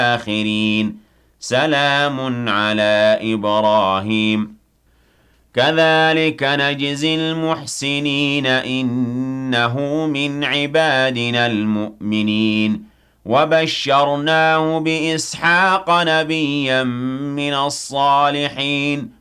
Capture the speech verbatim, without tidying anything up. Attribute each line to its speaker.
Speaker 1: الآخرين سلام على إبراهيم كذلك نجزي المحسنين إنه من عبادنا المؤمنين وبشرناه بإسحاق نبيا من الصالحين